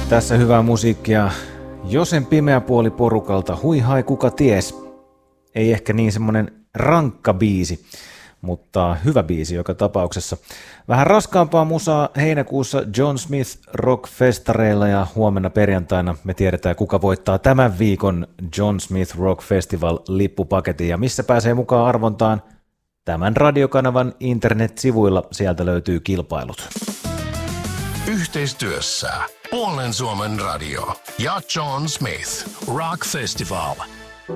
Tässä hyvää musiikkia Josen pimeä puoli porukalta. Hui hai kuka ties. Ei ehkä niin semmonen rankka biisi, mutta hyvä biisi joka tapauksessa. Vähän raskaampaa musaa heinäkuussa John Smith Rock-festareilla ja huomenna perjantaina me tiedetään kuka voittaa tämän viikon John Smith Rock Festival -lippupaketin ja missä pääsee mukaan arvontaan. Tämän radiokanavan internetsivuilla sieltä löytyy kilpailut. Yhteistyössä Puolen Suomen radio ja John Smith Rock Festival.